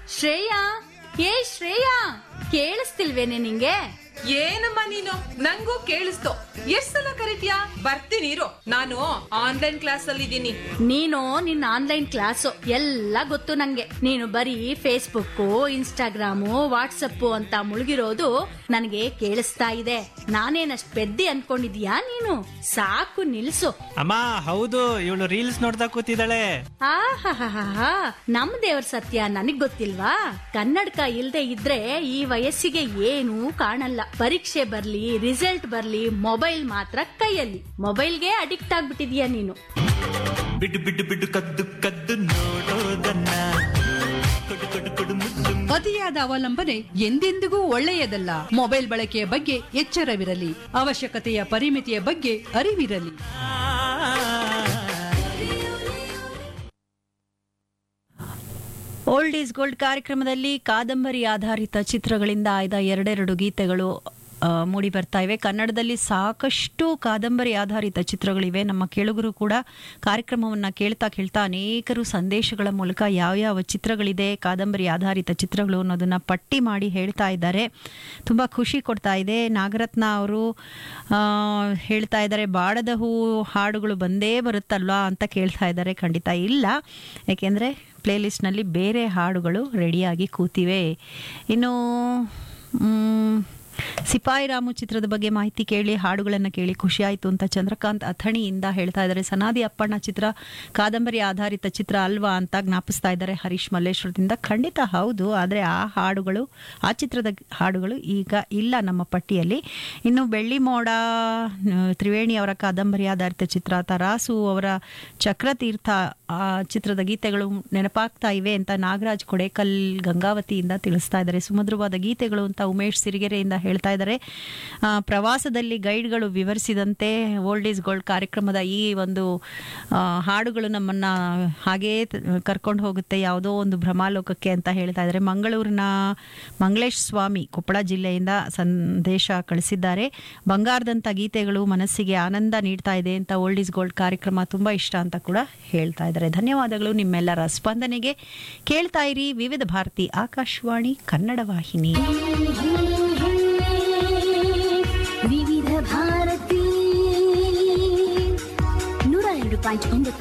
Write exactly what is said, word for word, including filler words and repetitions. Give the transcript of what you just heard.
ಶ್ರೇಯಾ, ಏ ಶ್ರೇಯಾ, ಕೇಳಿಸ್ತಿಲ್ವೇನೆ ನಿಂಗೆ? ಏನಮ್ಮ ನೀನು, ನಂಗೂ ಕೇಳಿಸ್ತು. ಎಷ್ಟ್ ಸಲ ಕರಿತೀಯಾ? ಬರ್ತೀನಿ ಇರು, ನಾನು ಆನ್ಲೈನ್ ಕ್ಲಾಸ್ ಅಲ್ಲಿ ಇದ್ದೀನಿ. ನೀನು ನಿನ್ನ ಆನ್ಲೈನ್ ಕ್ಲಾಸು ಎಲ್ಲ ಗೊತ್ತು ನಂಗೆ. ನೀನು ಬರೀ ಫೇಸ್ಬುಕ್, ಇನ್ಸ್ಟಾಗ್ರಾಮು, ವಾಟ್ಸಪ್ ಅಂತ ಮುಳುಗಿರೋದು ನನಗೆ ಕೇಳಿಸ್ತಾ ಇದೆ. ನಾನೇನಷ್ಟ್ ಪೆದ್ದಿ ಅನ್ಕೊಂಡಿದ್ಯಾ ನೀನು? ಸಾಕು ನಿಲ್ಸು. ಅಮ್ಮ ಹೌದು, ಇವಳು ರೀಲ್ಸ್ ನೋಡ್ತಾ ಕೂತಿದ್ದಾಳೆ. ಆಹಾ, ನಮ್ ದೇವ್ರ ಸತ್ಯ ನನಗ್ ಗೊತ್ತಿಲ್ವಾ? ಕನ್ನಡಕ ಇಲ್ದೆ ಇದ್ರೆ ಈ ವಯಸ್ಸಿಗೆ ಏನೂ ಕಾಣಲ್ಲ. ಪರೀಕ್ಷೆ ಬರ್ಲಿ, ರಿಸಲ್ಟ್ ಬರ್ಲಿ, ಮೊಬೈಲ್ ಮಾತ್ರ ಕೈಯಲ್ಲಿ. ಮೊಬೈಲ್ಗೆ ಅಡಿಕ್ಟ್ ಆಗ್ಬಿಟ್ಟಿದ್ಯಾ ನೀನು. ಬಿಡು ಬಿಡು ಬಿಡು ಕದ್ದು ಕದ್ದು ನೋಡೋದನ್ನ. ಅತಿಯಾದ ಅವಲಂಬನೆ ಎಂದೆಂದಿಗೂ ಒಳ್ಳೆಯದಲ್ಲ. ಮೊಬೈಲ್ ಬಳಕೆಯ ಬಗ್ಗೆ ಎಚ್ಚರವಿರಲಿ. ಅವಶ್ಯಕತೆಯ ಪರಿಮಿತಿಯ ಬಗ್ಗೆ ಅರಿವಿರಲಿ. ಓಲ್ಡ್ ಈಸ್ ಗೋಲ್ಡ್ ಕಾರ್ಯಕ್ರಮದಲ್ಲಿ ಕಾದಂಬರಿ ಆಧಾರಿತ ಚಿತ್ರಗಳಿಂದ ಆಯ್ದ ಎರಡೆರಡು ಗೀತೆಗಳು ಮೂಡಿ ಬರ್ತಾ ಇವೆ. ಕನ್ನಡದಲ್ಲಿ ಸಾಕಷ್ಟು ಕಾದಂಬರಿ ಆಧಾರಿತ ಚಿತ್ರಗಳಿವೆ. ನಮ್ಮ ಕೇಳುಗರು ಕೂಡ ಕಾರ್ಯಕ್ರಮವನ್ನು ಕೇಳ್ತಾ ಕೇಳ್ತಾ ಅನೇಕರು ಸಂದೇಶಗಳ ಮೂಲಕ ಯಾವ್ಯಾವ ಚಿತ್ರಗಳಿದೆ, ಕಾದಂಬರಿ ಆಧಾರಿತ ಚಿತ್ರಗಳು ಅನ್ನೋದನ್ನ ಪಟ್ಟಿ ಮಾಡಿ ಹೇಳ್ತಾ ಇದ್ದಾರೆ. ತುಂಬ ಖುಷಿ ಕೊಡ್ತಾ ಇದೆ. ನಾಗರತ್ನ ಅವರು ಹೇಳ್ತಾ ಇದ್ದಾರೆ, ಬಾಡದ ಹೂ ಹಾಡುಗಳು ಬಂದೇ ಬರುತ್ತಲ್ವಾ ಅಂತ ಕೇಳ್ತಾ ಇದ್ದಾರೆ. ಖಂಡಿತ ಇಲ್ಲ, ಯಾಕೆಂದರೆ ಪ್ಲೇಲಿಸ್ಟ್ನಲ್ಲಿ ಬೇರೆ ಹಾಡುಗಳು ರೆಡಿಯಾಗಿ ಕೂತಿವೆ. ಇನ್ನು ಸಿಪಾಯಿ ರಾಮು ಚಿತ್ರದ ಬಗ್ಗೆ ಮಾಹಿತಿ ಕೇಳಿ, ಹಾಡುಗಳನ್ನು ಕೇಳಿ ಖುಷಿ ಆಯಿತು ಅಂತ ಚಂದ್ರಕಾಂತ್ ಅಥಣಿಯಿಂದ ಹೇಳ್ತಾ ಇದ್ದಾರೆ. ಸನಾದಿ ಅಪ್ಪಣ್ಣ ಚಿತ್ರ ಕಾದಂಬರಿ ಆಧಾರಿತ ಚಿತ್ರ ಅಲ್ವಾ ಅಂತ ಜ್ಞಾಪಿಸ್ತಾ ಇದ್ದಾರೆ ಹರೀಶ್ ಮಲ್ಲೇಶ್ವರದಿಂದ. ಖಂಡಿತ ಹೌದು, ಆದರೆ ಆ ಹಾಡುಗಳು, ಆ ಚಿತ್ರದ ಹಾಡುಗಳು ಈಗ ಇಲ್ಲ ನಮ್ಮ ಪಟ್ಟಿಯಲ್ಲಿ. ಇನ್ನು ಬೆಳ್ಳಿ ಮೋಡ ತ್ರಿವೇಣಿ ಅವರ ಕಾದಂಬರಿ ಆಧಾರಿತ ಚಿತ್ರ, ತರಾಸು ಅವರ ಚಕ್ರತೀರ್ಥ ಆ ಚಿತ್ರದ ಗೀತೆಗಳು ನೆನಪಾಗ್ತಾ ಇವೆ ಅಂತ ನಾಗರಾಜ್ ಕೊಡೇಕಲ್ ಗಂಗಾವತಿಯಿಂದ ತಿಳಿಸ್ತಾ ಇದ್ದಾರೆ. ಸುಮಧುರವಾದ ಗೀತೆಗಳು ಅಂತ ಉಮೇಶ್ ಸಿರಿಗೆರೆಯಿಂದ ಹೇಳ್ತಾ ಇದ್ದಾರೆ. ಪ್ರವಾಸದಲ್ಲಿ ಗೈಡ್ಗಳು ವಿವರಿಸಿದಂತೆ ಓಲ್ಡ್ ಈಸ್ ಗೋಲ್ಡ್ ಕಾರ್ಯಕ್ರಮದ ಈ ಒಂದು ಹಾಡುಗಳು ನಮ್ಮನ್ನ ಹಾಗೇ ಕರ್ಕೊಂಡು ಹೋಗುತ್ತೆ ಯಾವುದೋ ಒಂದು ಭ್ರಮಾಲೋಕಕ್ಕೆ ಅಂತ ಹೇಳ್ತಾ ಇದ್ದಾರೆ. ಮಂಗಳೂರಿನ ಮಂಗಳೇಶ್ ಸ್ವಾಮಿ ಕೊಪ್ಪಳ ಜಿಲ್ಲೆಯಿಂದ ಸಂದೇಶ ಕಳಿಸಿದ್ದಾರೆ. ಬಂಗಾರದಂಥ ಗೀತೆಗಳು ಮನಸ್ಸಿಗೆ ಆನಂದ ನೀಡ್ತಾ ಇದೆ ಅಂತ ಓಲ್ಡ್ ಈಸ್ ಗೋಲ್ಡ್ ಕಾರ್ಯಕ್ರಮ ತುಂಬಾ ಇಷ್ಟ ಅಂತ ಕೂಡ ಹೇಳ್ತಾ ಇದ್ದಾರೆ. ಧನ್ಯವಾದಗಳು ನಿಮ್ಮೆಲ್ಲರ ಸ್ಪಂದನೆಗೆ. ಕೇಳ್ತಾ ಇರಿ ವಿವಿಧ ಭಾರತಿ ಆಕಾಶವಾಣಿ ಕನ್ನಡ ವಾಹಿನಿ. ವಿವಿಧ ಭಾರತಿ ನೂರ ಎರಡು ಪಾಯಿಂಟ್ ಒಂಬತ್ತು